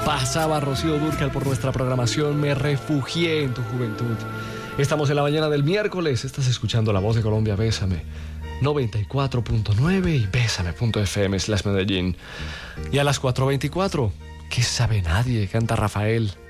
Pasaba Rocío Dúrcal por nuestra programación. Me refugié en tu juventud. Estamos en la mañana del miércoles. Estás escuchando La Voz de Colombia, Bésame 94.9 y bésame.fm/Medellín. Y a las 4:24, ¿qué sabe nadie? Canta Rafael.